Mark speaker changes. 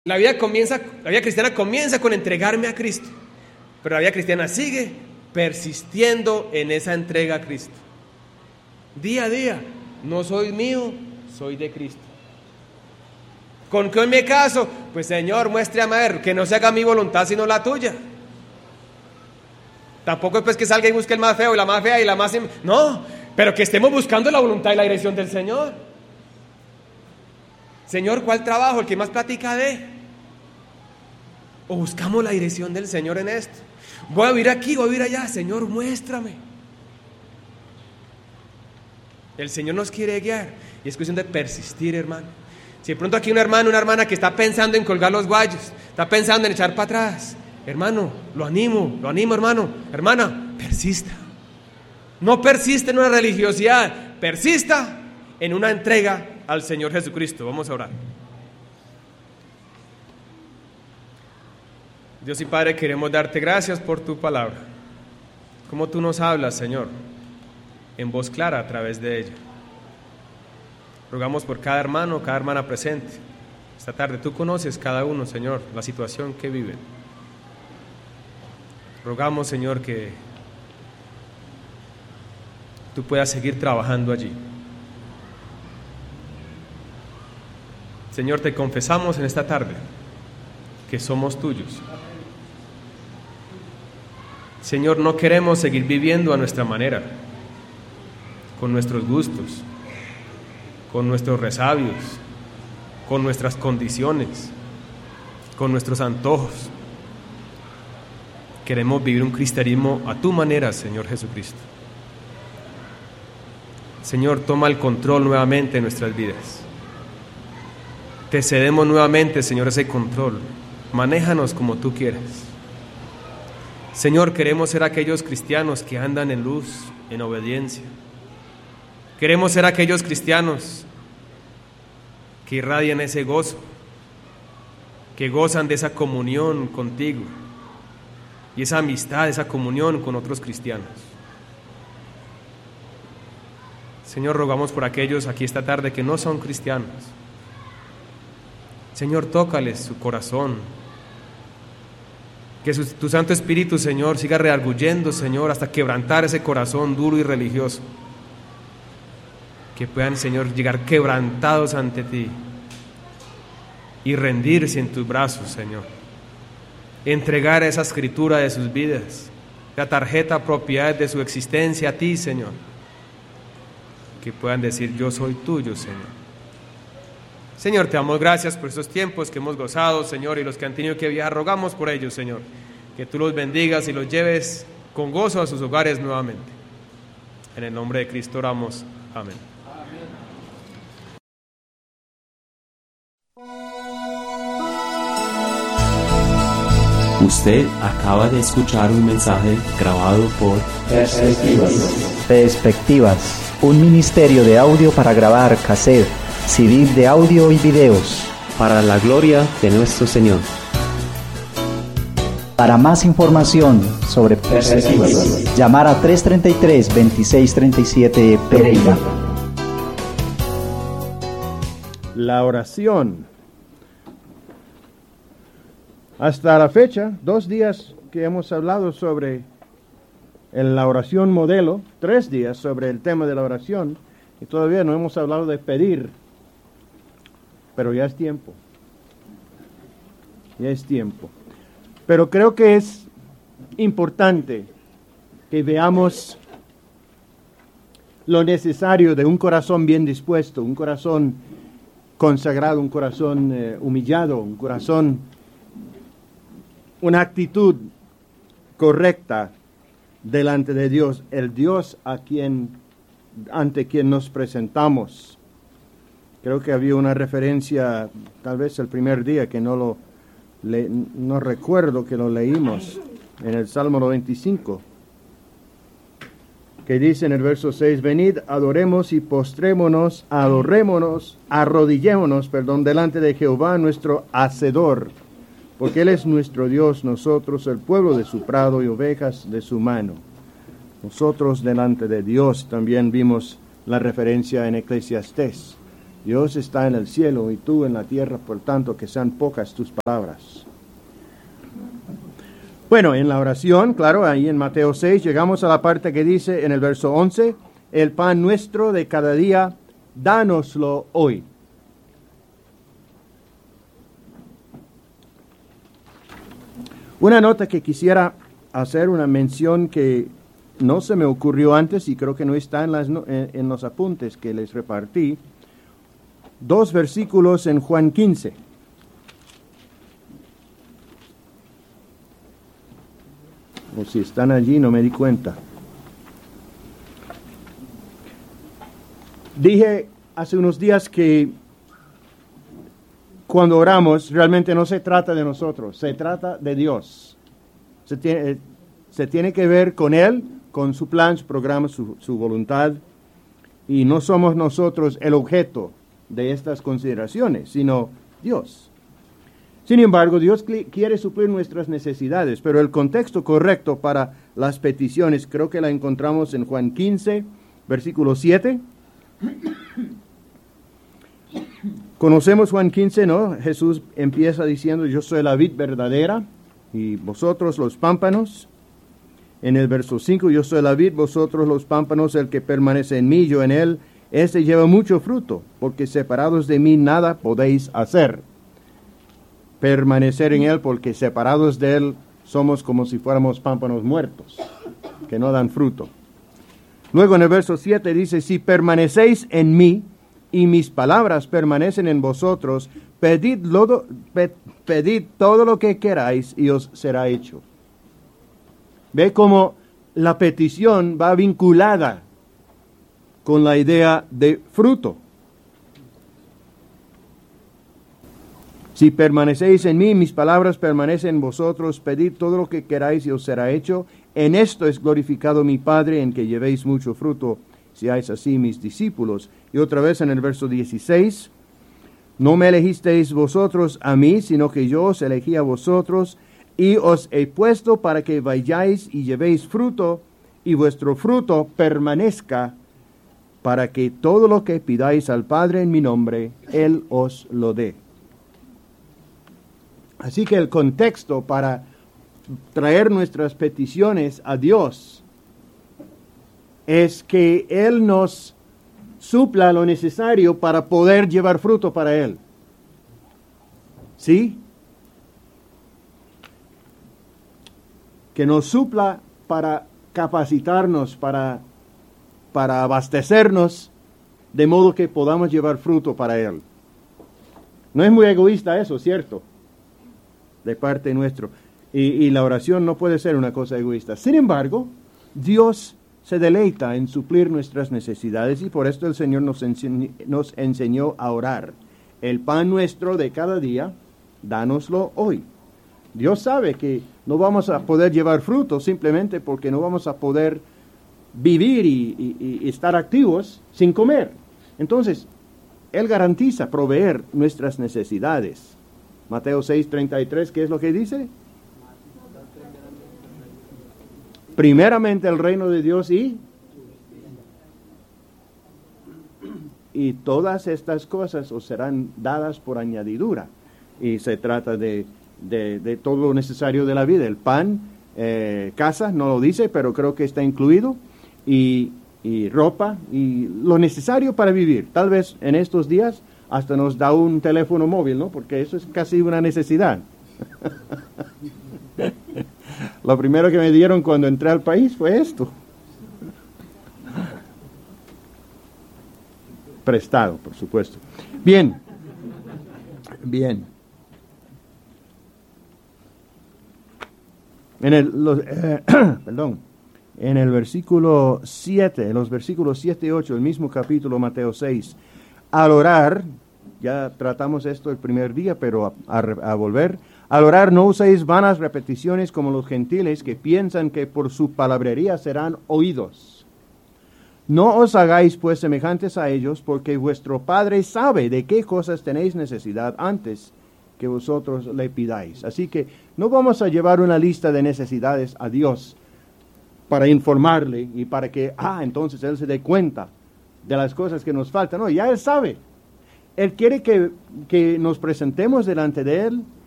Speaker 1: La vida cristiana comienza con entregarme a Cristo, pero la vida cristiana sigue persistiendo en esa entrega a Cristo. Día a día, no soy mío, soy de Cristo. ¿Con qué hoy me caso? Pues Señor, muéstrame a ver, que no se haga mi voluntad sino la tuya. Tampoco es pues que salga y busque el más feo y la más fea y la más... No, pero que estemos buscando la voluntad y la dirección del Señor. Señor, ¿cuál trabajo? El que más plática dé. O buscamos la dirección del Señor en esto. Voy a vivir aquí, voy a vivir allá. Señor, muéstrame. El Señor nos quiere guiar y es cuestión de persistir, hermano. Si de pronto aquí un hermano, una hermana que está pensando en colgar los guayos, está pensando en echar para atrás, hermano, lo animo, hermano, hermana, persista. No persista en una religiosidad, persista en una entrega al Señor Jesucristo. Vamos a orar. Dios y Padre, queremos darte gracias por tu palabra. Como tú nos hablas, Señor, en voz clara a través de ella. Rogamos por cada hermano, cada hermana presente. Esta tarde tú conoces cada uno, Señor, la situación que viven. Rogamos, Señor, que tú puedas seguir trabajando allí. Señor, te confesamos en esta tarde que somos tuyos. Señor, no queremos seguir viviendo a nuestra manera, con nuestros gustos, con nuestros resabios, con nuestras condiciones, con nuestros antojos. Queremos vivir un cristianismo a tu manera, Señor Jesucristo. Señor, toma el control nuevamente de nuestras vidas. Te cedemos nuevamente, Señor, ese control. Manéjanos como tú quieras. Señor, queremos ser aquellos cristianos que andan en luz, en obediencia. Queremos ser aquellos cristianos que irradian ese gozo, que gozan de esa comunión contigo y esa amistad, esa comunión con otros cristianos. Señor, rogamos por aquellos aquí esta tarde que no son cristianos. Señor, tócales su corazón. Que tu Santo Espíritu, Señor, siga redarguyendo, Señor, hasta quebrantar ese corazón duro y religioso. Que puedan, Señor, llegar quebrantados ante ti y rendirse en tus brazos, Señor. Entregar esa escritura de sus vidas, la tarjeta propiedad de su existencia a ti, Señor. Que puedan decir, yo soy tuyo, Señor. Señor, te damos gracias por estos tiempos que hemos gozado, Señor, y los que han tenido que viajar, rogamos por ellos, Señor, que tú los bendigas y los lleves con gozo a sus hogares nuevamente. En el nombre de Cristo oramos. Amén.
Speaker 2: Usted acaba de escuchar un mensaje grabado por
Speaker 3: Perspectivas, un ministerio de audio para grabar cassette, CD de audio y videos.
Speaker 2: para la gloria de nuestro Señor.
Speaker 3: Para más información sobre Perspectivas, llamar a 333-2637 Pereira.
Speaker 4: La oración. Hasta la fecha, 2 días que hemos hablado sobre la oración modelo, 3 días sobre el tema de la oración, y todavía no hemos hablado de pedir, pero ya es tiempo. Ya es tiempo. Pero creo que es importante que veamos lo necesario de un corazón bien dispuesto, un corazón consagrado, un corazón humillado, un corazón, una actitud correcta delante de Dios, el Dios ante quien nos presentamos. Creo que había una referencia, tal vez el primer día, que no recuerdo que lo leímos, en el Salmo 95, que dice en el verso 6, venid, adoremos y postrémonos, arrodillémonos, delante de Jehová nuestro Hacedor, porque Él es nuestro Dios, nosotros el pueblo de su prado y ovejas de su mano. Nosotros delante de Dios. También vimos la referencia en Eclesiastés, Dios está en el cielo y tú en la tierra, por tanto que sean pocas tus palabras. Bueno, en la oración, claro, ahí en Mateo 6, llegamos a la parte que dice en el verso 11, el pan nuestro de cada día, dánoslo hoy. Una nota que quisiera hacer, una mención que no se me ocurrió antes y creo que no está en los apuntes que les repartí. 2 versículos en Juan 15. O si están allí, no me di cuenta. Dije hace unos días que cuando oramos realmente no se trata de nosotros, se trata de Dios. Se tiene que ver con Él, con su plan, su programa, su voluntad. Y no somos nosotros el objeto de estas consideraciones, sino Dios. Sin embargo, Dios quiere suplir nuestras necesidades, pero el contexto correcto para las peticiones creo que la encontramos en Juan 15, versículo 7. Conocemos Juan 15, ¿no? Jesús empieza diciendo, yo soy la vid verdadera y vosotros los pámpanos. En el verso 5, yo soy la vid, vosotros los pámpanos, el que permanece en mí, yo en él, este lleva mucho fruto, porque separados de mí nada podéis hacer. Permanecer en él, porque separados de él somos como si fuéramos pámpanos muertos, que no dan fruto. Luego en el verso 7 dice, si permanecéis en mí y mis palabras permanecen en vosotros, pedid todo lo que queráis y os será hecho. Ve cómo la petición va vinculada con la idea de fruto. Si permanecéis en mí, mis palabras permanecen en vosotros, pedid todo lo que queráis y os será hecho. En esto es glorificado mi Padre, en que llevéis mucho fruto, seáis así mis discípulos. Y otra vez en el verso 16, no me elegisteis vosotros a mí, sino que yo os elegí a vosotros, y os he puesto para que vayáis y llevéis fruto, y vuestro fruto permanezca, para que todo lo que pidáis al Padre en mi nombre, Él os lo dé. Así que el contexto para traer nuestras peticiones a Dios es que Él nos supla lo necesario para poder llevar fruto para Él. ¿Sí? Que nos supla para capacitarnos, para abastecernos, de modo que podamos llevar fruto para Él. No es muy egoísta eso, ¿cierto? De parte nuestra. Y la oración no puede ser una cosa egoísta. Sin embargo, Dios se deleita en suplir nuestras necesidades y por esto el Señor nos enseñó a orar. El pan nuestro de cada día, dánoslo hoy. Dios sabe que no vamos a poder llevar fruto simplemente porque no vamos a poder vivir y estar activos sin comer. Entonces, Él garantiza proveer nuestras necesidades. Mateo 6:33, ¿qué es lo que dice? Primeramente el reino de Dios y todas estas cosas os serán dadas por añadidura. Y se trata de todo lo necesario de la vida. El pan, casa, no lo dice, pero creo que está incluido. Y ropa y lo necesario para vivir. Tal vez en estos días hasta nos da un teléfono móvil, ¿no? Porque eso es casi una necesidad. Lo primero que me dieron cuando entré al país fue esto. Prestado, por supuesto. Bien. En el versículo 7, los versículos 7 y 8, el mismo capítulo Mateo 6, al orar, ya tratamos esto el primer día, pero a volver, al orar no uséis vanas repeticiones como los gentiles que piensan que por su palabrería serán oídos. No os hagáis pues semejantes a ellos, porque vuestro Padre sabe de qué cosas tenéis necesidad antes que vosotros le pidáis. Así que no vamos a llevar una lista de necesidades a Dios para informarle y para que, entonces Él se dé cuenta de las cosas que nos faltan. No, ya Él sabe. Él quiere que nos presentemos delante de Él